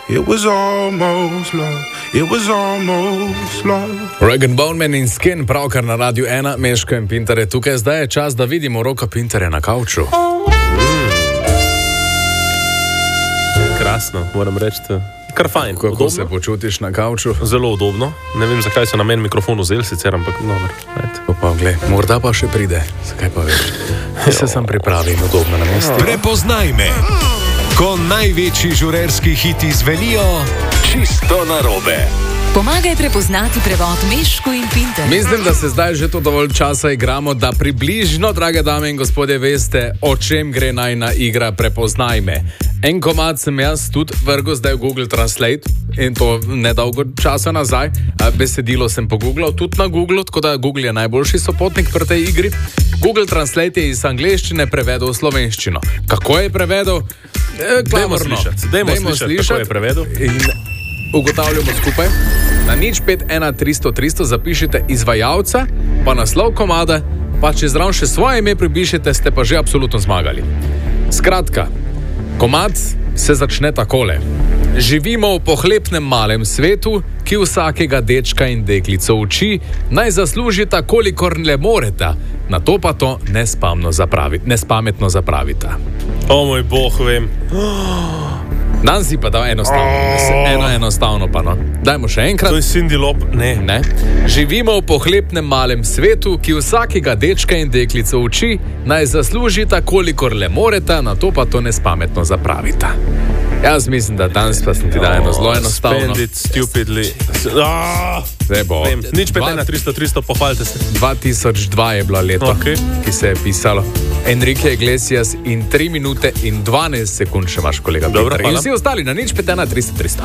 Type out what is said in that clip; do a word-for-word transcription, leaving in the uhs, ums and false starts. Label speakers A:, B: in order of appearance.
A: It was almost love, it was almost love.
B: Regan Bowman in Skin, pravkar na Radiu ena, Meško in Pintar je tukaj. Zdaj je čas, da vidimo Roka Pintarja na kavču.
C: Mm. Krasno, moram reči. Kar fajn.
B: Kako
C: udobno
B: se počutiš na kavču?
C: Zelo udobno. Ne vem, zakaj so na meni mikrofon vzeli, sicer, ampak dobro.
B: Pa, gled, morda pa še pride. Zakaj pa veš? Se sem pripravil udobno na mestu.
D: Prepoznaj me. Ko največji žurerski hiti zvenijo čisto narobe.
E: Pomagaj prepoznati prevod Meško in Pintar.
B: Mislim, da se zdaj že to dovolj časa igramo, da približno, drage dame in gospodje, veste, o čem gre najna igra Prepoznaj me. En komad sem jaz tudi vrgel zdaj v Google Translate in to nedolgo časa nazaj. Besedilo sem pogooglal tudi na Google, tako da Google je najboljši sopotnik pri tej igri. Google Translate je iz angleščine prevedel v slovenščino. Kako je prevedel? E,
C: Dajmo slišati, dajmo slišati, kako je prevedel.
B: In ugotavljamo skupaj. Na nič pet ena tristo tristo zapišite izvajalca, pa naslov komada, pa če zraven še svoje ime pripišete, ste pa že absolutno zmagali. Skratka, komad se začne takole. Živimo v pohlepnem malem svetu, ki vsakega dečka in deklico uči, naj zaslužita, kolikor le moreta, na to pa to nespamno zapravi, nespametno zapravita.
C: O moj bog, vem.
B: Dan si pa dal enostavno, oh. eno enostavno pa no. Dajmo še enkrat.
C: To je Cindy Lop, ne.
B: ne. Živimo v pohlepnem malem svetu, ki vsakega dečka in deklico uči, naj zaslužita, kolikor le moreta, na to pa to nespametno zapravita. Jaz mislim, da danes pa sem ti dal eno zelo enostavno.
C: Spend it stupidly. Ah,
B: bo.
C: Nič pet ena tristo tristo, pohvalite se.
B: dva tisoč dva je bilo leto,
C: okay.
B: ki se je pisalo. Enrique Iglesias in tri minute in dvanajst sekund še imaš, kolega.
C: Dobro,
B: Pintar. In vsi ostali na nič pet ena tristo tristo.